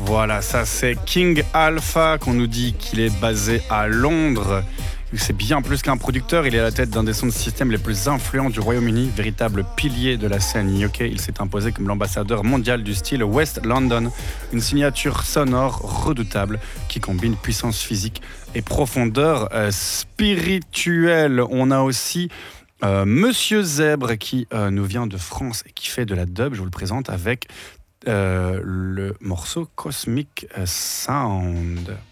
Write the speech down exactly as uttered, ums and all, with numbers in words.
Voilà, ça c'est King Alpha qu'on nous dit qu'il est basé à Londres. C'est bien plus qu'un producteur, il est à la tête d'un des sound systems les plus influents du Royaume-Uni, véritable pilier de la scène U K. Il s'est imposé comme l'ambassadeur mondial du style West London, une signature sonore redoutable qui combine puissance physique et profondeur euh, spirituelle. On a aussi euh, Monsieur Zèbre qui euh, nous vient de France et qui fait de la dub. Je vous le présente avec euh, le morceau Cosmic Sound.